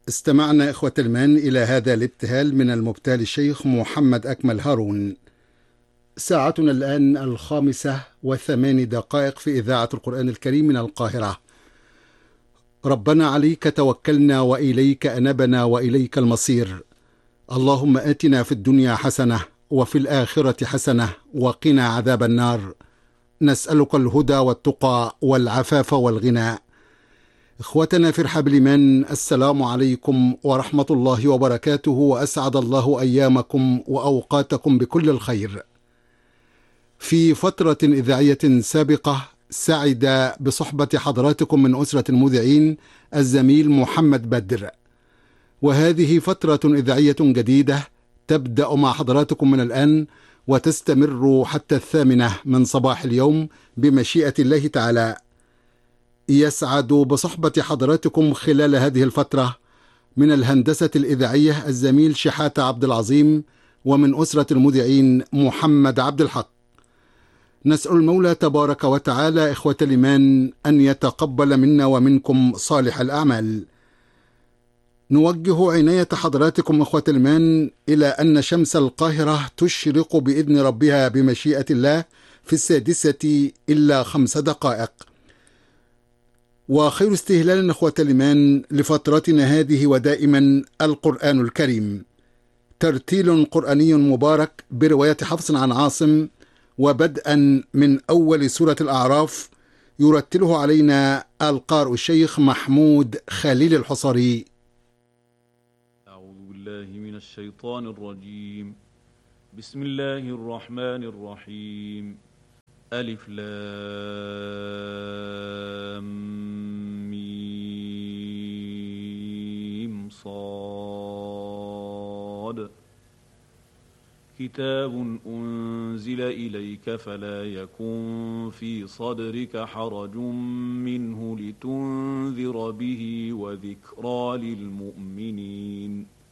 استمعنا إخوة الإيمان إلى هذا الابتهال من المبتهل الشيخ محمد أكمل هارون. ساعتنا الآن 5:08 في إذاعة القرآن الكريم من القاهرة. ربنا عليك توكلنا وإليك أنبنا وإليك المصير. اللهم آتنا في الدنيا حسنة وفي الآخرة حسنة وقنا عذاب النار. نسألك الهدى والتقى والعفاف والغنى. إخوتنا في رحاب الإيمان، السلام عليكم ورحمة الله وبركاته، وأسعد الله أيامكم وأوقاتكم بكل الخير. في فترة إذاعية سابقة سعد بصحبة حضراتكم من أسرة المذيعين الزميل محمد بدر، وهذه فترة إذاعية جديدة تبدأ مع حضراتكم من الآن وتستمر حتى 8 من صباح اليوم بمشيئة الله تعالى. يسعد بصحبة حضراتكم خلال هذه الفترة من الهندسة الإذاعية الزميل شحاتة عبد العظيم، ومن أسرة المذيعين محمد عبد الحق. نسأل المولى تبارك وتعالى إخوة الإيمان أن يتقبل منا ومنكم صالح الأعمال. نوجه عناية حضراتكم إخوة الإيمان إلى أن شمس القاهرة تشرق بإذن ربها بمشيئة الله في 6:05، وخير استهلال إخوة الإيمان لفترتنا هذه ودائما القرآن الكريم، ترتيل قرآني مبارك برواية حفص عن عاصم، وبدءا من أول سورة الأعراف يرتله علينا القارئ الشيخ محمود خليل الحصري. أعوذ بالله من الشيطان الرجيم. بسم الله الرحمن الرحيم. ألف لام ميم صاد. كتاب أنزل إليك فلا يكن في صدرك حرج منه لتنذر به وذكرى للمؤمنين.